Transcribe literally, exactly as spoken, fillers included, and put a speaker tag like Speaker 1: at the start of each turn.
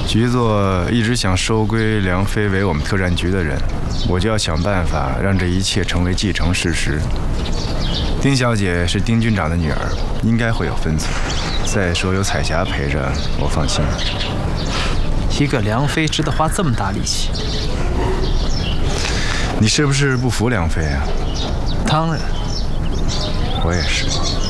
Speaker 1: 局座一直想收归梁飞为我们特战局的人，我就要想办法让这一切成为既成事实。丁小姐是丁军长的女儿，应该会有分寸。再说有彩霞陪着，我放心。
Speaker 2: 一个梁飞值得花这么大力气？
Speaker 1: 你是不是不服梁飞啊？
Speaker 2: 当然，
Speaker 1: 我也是。